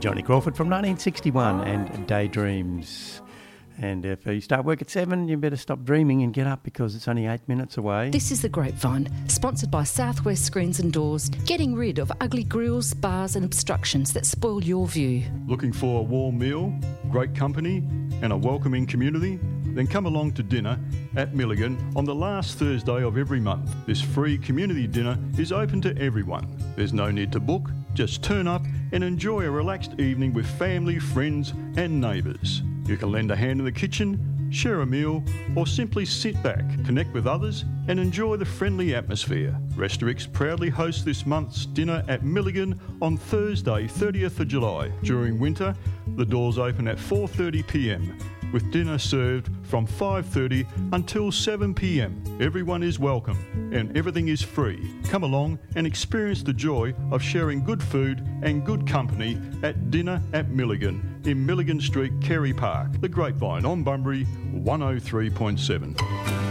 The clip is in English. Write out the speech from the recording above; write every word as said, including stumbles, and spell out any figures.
Johnny Crawford from nineteen sixty-one and Daydreams. And if you start work at seven, you better stop dreaming and get up because it's only eight minutes away. This is The Grapevine, sponsored by Southwest Screens and Doors, getting rid of ugly grills, bars and obstructions that spoil your view. Looking for a warm meal, great company and a welcoming community? Then come along to dinner at Milligan on the last Thursday of every month. This free community dinner is open to everyone. There's no need to book, just turn up and enjoy a relaxed evening with family, friends and neighbours. You can lend a hand in the kitchen, share a meal or simply sit back, connect with others and enjoy the friendly atmosphere. Restorix proudly hosts this month's dinner at Milligan on Thursday thirtieth of July. During winter, the doors open at four thirty p m with dinner served from five thirty until seven p m. Everyone is welcome and everything is free. Come along and experience the joy of sharing good food and good company at Dinner at Milligan in Milligan Street, Kerry Park. The Grapevine on Bunbury one oh three point seven.